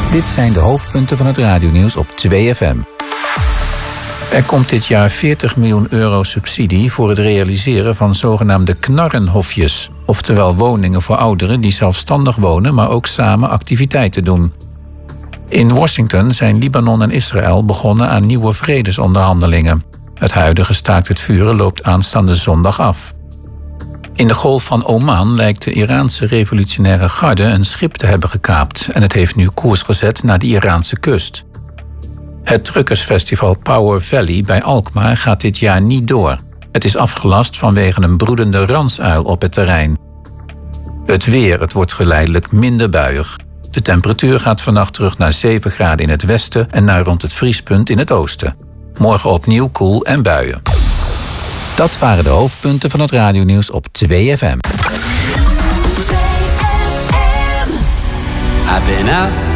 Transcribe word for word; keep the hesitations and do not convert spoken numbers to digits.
Dit zijn de hoofdpunten van het radionieuws op twee F M. Er komt dit jaar veertig miljoen euro subsidie voor het realiseren van zogenaamde knarrenhofjes. Oftewel woningen voor ouderen die zelfstandig wonen, maar ook samen activiteiten doen. In Washington zijn Libanon en Israël begonnen aan nieuwe vredesonderhandelingen. Het huidige staakt het vuren loopt aanstaande zondag af. In de Golf van Oman lijkt de Iraanse revolutionaire garde een schip te hebben gekaapt en het heeft nu koers gezet naar de Iraanse kust. Het truckersfestival Power Valley bij Alkmaar gaat dit jaar niet door. Het is afgelast vanwege een broedende ransuil op het terrein. Het weer, het wordt geleidelijk minder buiig. De temperatuur gaat vannacht terug naar zeven graden in het westen en naar rond het vriespunt in het oosten. Morgen opnieuw koel en buien. Dat waren de hoofdpunten van het radionieuws op twee F M. I've been out